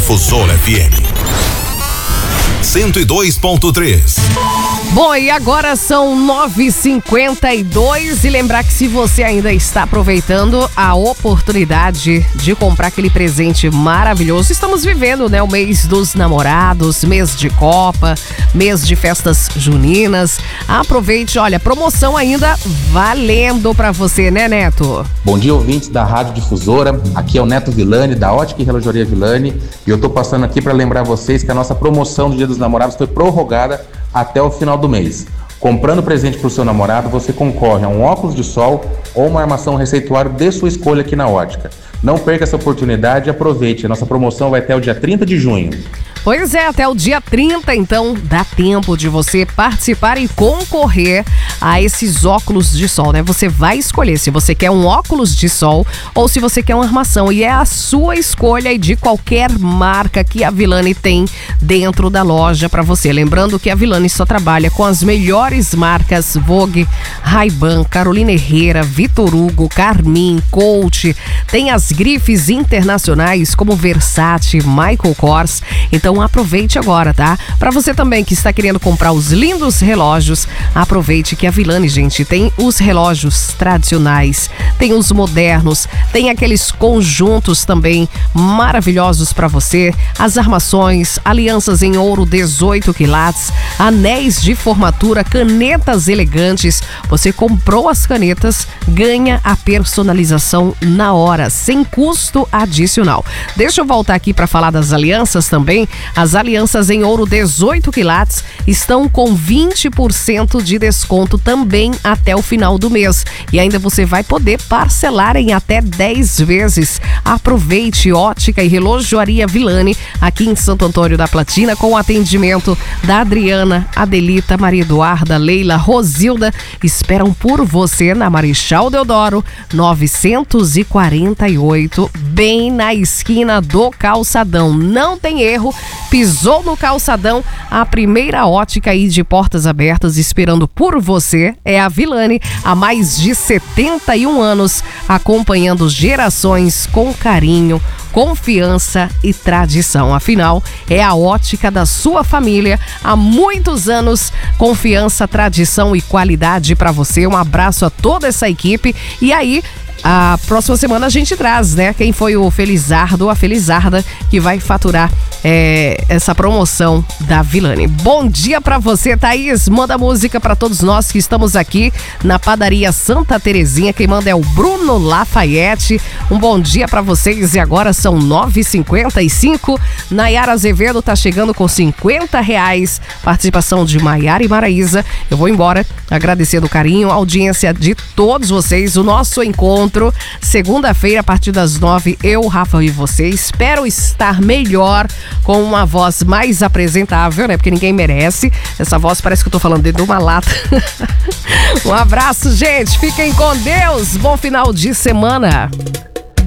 Difusora FM 102.3. Bom, e agora são 9h52 e lembrar que se você ainda está aproveitando a oportunidade de comprar aquele presente maravilhoso, estamos vivendo, né, o mês dos namorados, mês de Copa, mês de festas juninas. Aproveite, olha, promoção ainda valendo pra você, né, Neto? Bom dia, ouvintes da Rádio Difusora. Aqui é o Neto Villani, da Ótica e Relojoaria Villani, e eu tô passando aqui para lembrar vocês que a nossa promoção do Dia dos Namorados foi prorrogada até o final do mês. Comprando presente para o seu namorado, você concorre a um óculos de sol ou uma armação receituário de sua escolha aqui na Ótica. Não perca essa oportunidade e aproveite. A nossa promoção vai até o dia 30 de junho. Pois é, até o dia 30, então dá tempo de você participar e concorrer a esses óculos de sol, né? Você vai escolher se você quer um óculos de sol ou se você quer uma armação, e é a sua escolha e de qualquer marca que a Villani tem dentro da loja para você. Lembrando que a Villani só trabalha com as melhores marcas Vogue, Ray-Ban, Carolina Herrera, Vitor Hugo, Carmin, Coach, tem as grifes internacionais como Versace, Michael Kors. Então aproveite agora, tá? Para você também que está querendo comprar os lindos relógios, aproveite que a Villani, gente, tem os relógios tradicionais, tem os modernos, tem aqueles conjuntos também maravilhosos para você, as armações, alianças em ouro 18 quilates, anéis de formatura, canetas elegantes. Você comprou as canetas, ganha a personalização na hora, sem custo adicional. Deixa eu voltar aqui para falar das alianças também. As alianças em ouro 18 quilates estão com 20% de desconto também até o final do mês. E ainda você vai poder parcelar em até 10 vezes. Aproveite. Ótica e Relojoaria Villani, aqui em Santo Antônio da Platina, com o atendimento da Adriana, Adelita, Maria Eduarda, Leila, Rosilda. Esperam por você na Marechal Deodoro 948, bem na esquina do Calçadão. Não tem erro. Pisou no Calçadão, a primeira ótica aí de portas abertas esperando por você é a Villani, há mais de 71 anos, acompanhando gerações com carinho, confiança e tradição. Afinal, é a ótica da sua família há muitos anos. Confiança, tradição e qualidade para você. Um abraço a toda essa equipe. E aí, a próxima semana a gente traz, né? Quem foi o Felizardo, a Felizarda, que vai faturar essa promoção da Villani. Bom dia pra você, Thaís. Manda música pra todos nós que estamos aqui na Padaria Santa Terezinha. Quem manda é o Bruno Lafayette. Um bom dia pra vocês. E agora são 9h55. Nayara Azevedo tá chegando com R$50. Participação de Maiara e Maraísa. Eu vou embora agradecendo o carinho, a audiência de todos vocês. O nosso encontro, segunda-feira, a partir das 9h, eu, Rafa e você. Espero estar melhor, com uma voz mais apresentável, né? Porque ninguém merece. Essa voz parece que eu tô falando dentro de uma lata. Um abraço, gente. Fiquem com Deus. Bom final de semana.